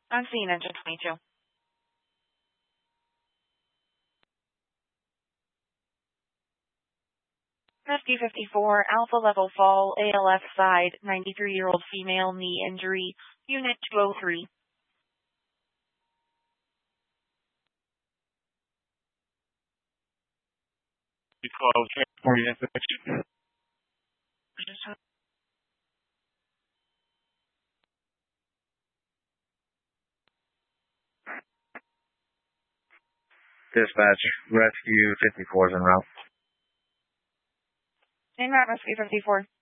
On scene, engine 22. Rescue 54, Alpha level fall, ALF side, 93-year-old female, knee injury, Unit 203. Transport information. Dispatch, Rescue 54 is en route. En route, Rescue 54.